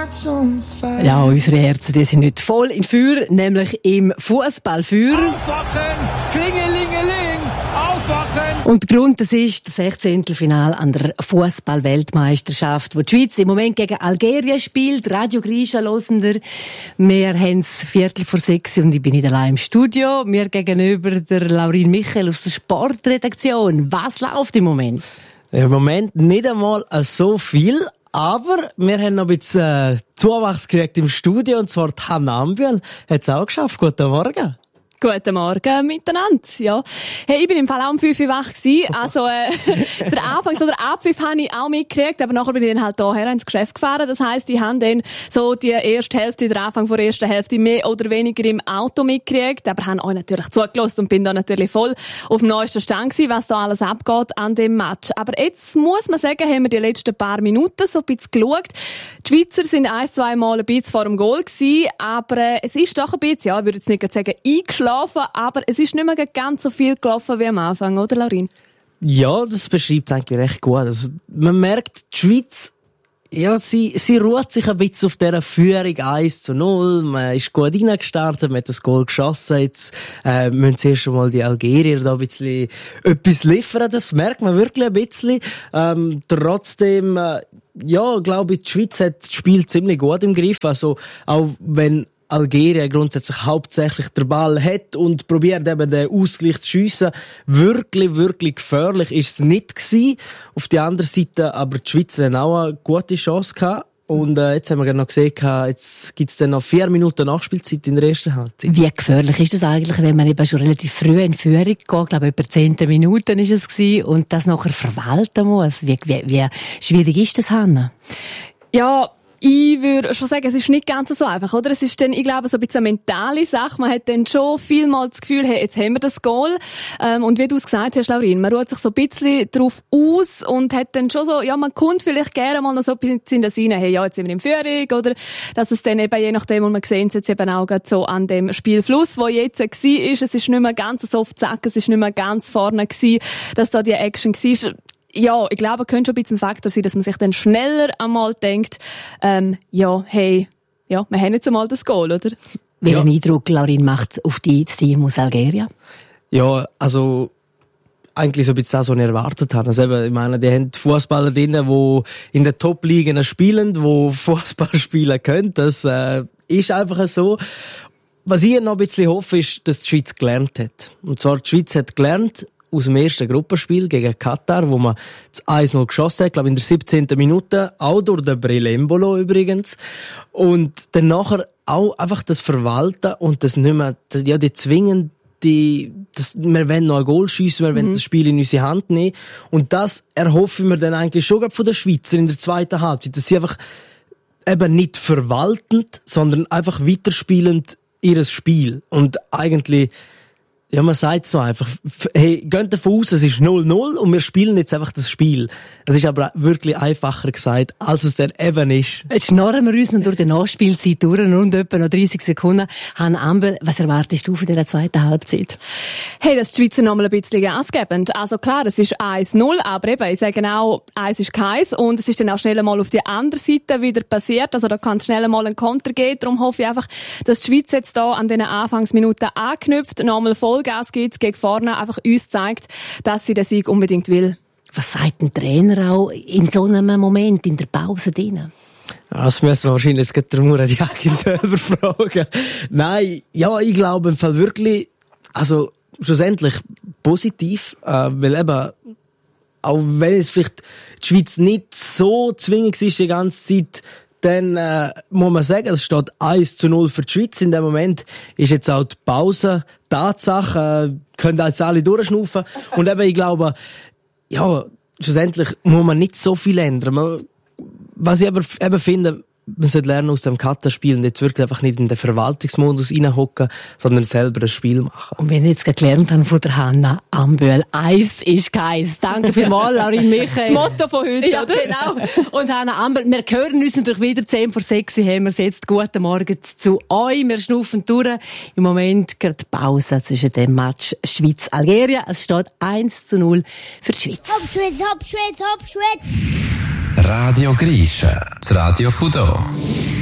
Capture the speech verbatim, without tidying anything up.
Ja, unsere Herzen, die sind nicht voll in Feuer, nämlich im Fußballfeuer. Aufwachen! Klingelingeling! Aufwachen! Und der Grund, das ist das Sechzehntelfinale an der Fußball-Weltmeisterschaft, wo die Schweiz im Moment gegen Algerien spielt. Radio Grisha hörender. Wir haben es Viertel vor sechs und ich bin nicht allein im Studio. Mir gegenüber der Laurin Michel aus der Sportredaktion. Was läuft im Moment? Im Moment nicht einmal so viel, aber wir haben noch ein bisschen äh, Zuwachs gekriegt im Studio, und zwar Hanna Ambühl hat es auch geschafft. Guten Morgen. Guten Morgen miteinander, ja. Hey, ich bin im Fall auch um fünf Uhr wach gewesen. Also, äh, der Anfang, so der Abpfiff habe ich auch mitgekriegt, aber nachher bin ich dann halt hierher ins Geschäft gefahren. Das heisst, ich habe dann so die erste Hälfte, der Anfang der ersten Hälfte mehr oder weniger im Auto mitgekriegt, aber habe euch natürlich zugelassen und bin da natürlich voll auf dem neuesten Stand gewesen, was da alles abgeht an dem Match. Aber jetzt muss man sagen, haben wir die letzten paar Minuten so ein bisschen geschaut. Die Schweizer sind ein, zwei Mal ein bisschen vor dem Goal gewesen, aber äh, es ist doch ein bisschen, ja, ich würde jetzt nicht sagen, eingeschlafen, aber es ist nicht mehr ganz so viel gelaufen wie am Anfang, oder Laurin? Ja, das beschreibt es eigentlich recht gut. Also, man merkt, die Schweiz, ja, sie, sie ruht sich ein bisschen auf dieser Führung eins zu null. Man ist gut reingestartet, man hat das Goal geschossen. Jetzt äh, müssen zuerst einmal die Algerier da ein bisschen etwas liefern. Das merkt man wirklich ein bisschen. Ähm, trotzdem, äh, ja, glaube ich, die Schweiz hat das Spiel ziemlich gut im Griff. Also, auch wenn Algerien grundsätzlich hauptsächlich den Ball hat und probiert eben den Ausgleich zu schiessen. Wirklich, wirklich gefährlich ist es nicht gewesen. Auf der anderen Seite, aber die Schweizer haben auch eine gute Chance gehabt. Und äh, jetzt haben wir gerade noch gesehen, jetzt gibt es dann noch vier Minuten Nachspielzeit in der ersten Halbzeit. Wie gefährlich ist das eigentlich, wenn man eben schon relativ früh in Führung geht? Ich glaube, etwa zehnte Minuten ist es gewesen, und das nachher verwalten muss. Wie, wie, wie schwierig ist das, Hanna? Ja, ich würde schon sagen, es ist nicht ganz so einfach, oder? Es ist dann, ich glaube, so ein bisschen eine mentale Sache. Man hat dann schon vielmal das Gefühl, hey, jetzt haben wir das Goal. Ähm, und wie du es gesagt hast, Laurin, man ruht sich so ein bisschen drauf aus und hat dann schon so, ja, man kommt vielleicht gerne mal noch so ein bisschen in das rein, hey, ja, jetzt sind wir in Führung, oder? Dass es dann eben, je nachdem, und man sehen es jetzt eben auch so an dem Spielfluss, wo jetzt war, es ist nicht mehr ganz so oft zack, es ist nicht mehr ganz vorne gewesen, dass da die Action war. Ja, ich glaube, es könnte schon ein bisschen ein Faktor sein, dass man sich dann schneller einmal denkt, ähm, ja, hey, ja, wir haben jetzt einmal das Goal, oder? Welchen Ja. Eindruck, Laurin, macht auf die, das Team aus Algerien? Ja, also eigentlich so ein bisschen das, was ich erwartet habe. Also eben, ich meine, die haben Fußballer drin, die in den Top-Ligen spielen, die Fußball spielen können. Das äh, ist einfach so. Was ich noch ein bisschen hoffe, ist, dass die Schweiz gelernt hat. Und zwar, die Schweiz hat gelernt aus dem ersten Gruppenspiel gegen Katar, wo man das eins null geschossen hat, glaube in der siebzehnten Minute, auch durch den Brelembolo übrigens. Und dann nachher auch einfach das Verwalten und das nicht mehr, das, ja, die zwingen die, das, wir wollen noch ein Goal schiessen, wir wollen mhm. das Spiel in unsere Hand nehmen. Und das erhoffen wir dann eigentlich schon von den Schweizer in der zweiten Halbzeit, dass sie einfach eben nicht verwaltend, sondern einfach weiterspielend ihres Spiel. Und eigentlich, ja, man sagt so einfach, hey, geht davon aus, es ist null null und wir spielen jetzt einfach das Spiel. Das ist aber wirklich einfacher gesagt, als es dann eben ist. Jetzt schnarren wir uns noch durch die Nachspielzeit durch, rund etwa noch dreißig Sekunden. Hanna Ambühl, was erwartest du von dieser zweiten Halbzeit? Hey, dass die Schweizer noch mal ein bisschen Gas geben. Also klar, es ist eins null, aber eben, ich sage auch, eins ist keins und es ist dann auch schnell mal auf die andere Seite wieder passiert. Also da kann es schnell mal einen Konter geben. Darum hoffe ich einfach, dass die Schweiz jetzt da an diesen Anfangsminuten anknüpft, noch mal Vollgas gibt, gegen vorne einfach uns zeigt, dass sie den Sieg unbedingt will. Was sagt ein Trainer auch in so einem Moment, in der Pause drin? Das müssen wir wahrscheinlich jetzt der Murat Yakin selber fragen. Nein, ja, ich glaube im Fall wirklich, also schlussendlich positiv, äh, weil eben, auch wenn es vielleicht die Schweiz nicht so zwingend ist die ganze Zeit, dann äh, muss man sagen, es steht eins zu null für die Schweiz. In dem Moment ist jetzt auch die Pause Tatsache, äh, können jetzt alle durchschnaufen. Und eben, ich glaube, ja, schlussendlich muss man nicht so viel ändern. Man, was ich aber eben finde, man sollte lernen aus dem Katar-Spiel, nicht wirklich einfach nicht in den Verwaltungsmodus reinhocken, sondern selber ein Spiel machen. Und wenn ich jetzt gelernt habe von der Hanna Ambühl, Eis ist keins. Danke vielmals, Laurin Michel. Das Motto von heute, ja, oder? Genau. Und Hanna Ambühl, wir hören uns natürlich wieder, zehn vor sechs haben wir es jetzt. Guten Morgen zu euch. Wir schnaufen durch. Im Moment gerade Pause zwischen dem Match Schweiz-Algerien. Es steht eins zu null für die Schweiz. Hopp, Schweiz, hopp, Schweiz, hopp, Schweiz. Radio Grisha, das Radio von hier.